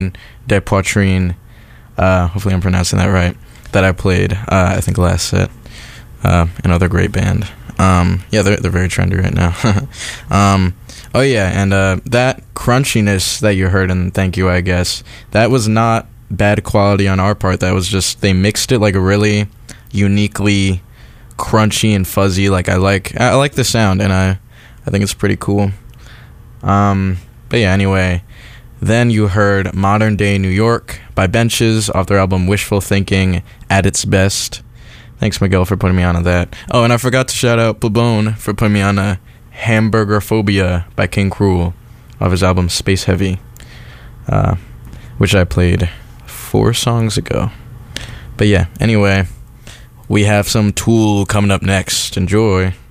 De Poitrine, hopefully I'm pronouncing that right, that I played, I think last set. Another great band. Yeah, they're very trendy right now. Oh yeah, and that crunchiness that you heard in Thank You, I guess, that was not bad quality on our part. That was just, they mixed it like a really uniquely crunchy and fuzzy. Like I like the sound, and I think it's pretty cool. But yeah, anyway, then you heard Modern Day New York by Benches off their album Wishful Thinking at Its Best. Thanks, Miguel, for putting me on to that. Oh, and I forgot to shout out Babone for putting me on a Hamburger Phobia by King Cruel off his album Space Heavy, which I played 4 songs ago. But yeah, anyway, we have some Tool coming up next. Enjoy.